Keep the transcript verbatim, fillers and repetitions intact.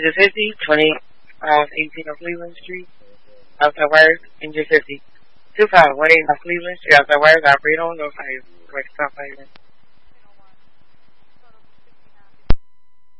Injure fifty, twenty, um, eighteen on Cleveland Street, outside wires, Injure fifty. two five one eight on Cleveland Street, outside wires, operate on, no fire, west South Island.